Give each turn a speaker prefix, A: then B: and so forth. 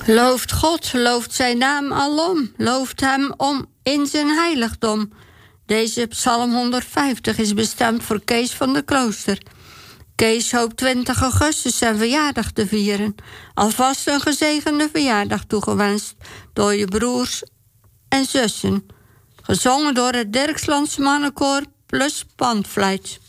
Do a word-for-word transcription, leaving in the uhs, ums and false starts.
A: Looft God, looft zijn naam alom. Looft hem om in zijn heiligdom. Deze psalm honderdvijftig is bestemd voor Kees van de Klooster. Kees hoopt twintig augustus zijn verjaardag te vieren. Alvast een gezegende verjaardag toegewenst door je broers en zussen. Gezongen door het Dirkslands Mannenkoor plus Pandfluit.